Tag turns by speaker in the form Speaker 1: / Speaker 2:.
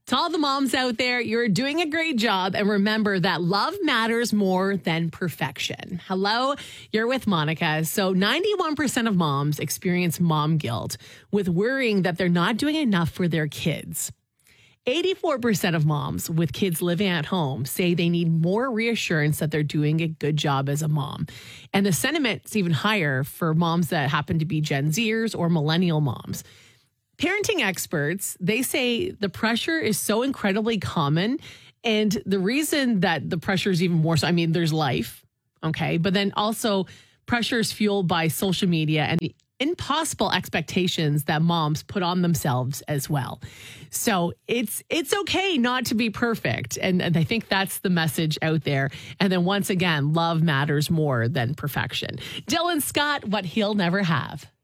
Speaker 1: To all the moms out there, you're doing a great job. And remember that love matters more than perfection. Hello, you're with Monica. So 91% of moms experience mom guilt with worrying that they're not doing enough for their kids. 84% of moms with kids living at home say they need more reassurance that they're doing a good job as a mom. And the sentiment's even higher for moms that happen to be Gen Zers or millennial moms. Parenting experts, they say the pressure is so incredibly common. And the reason that the pressure is even more so, I mean, there's life, okay? But then also pressure is fueled by social media and the impossible expectations that moms put on themselves as well. So it's okay not to be perfect. And I think that's the message out there. And then once again, love matters more than perfection. Dylan Scott, What He'll Never Have.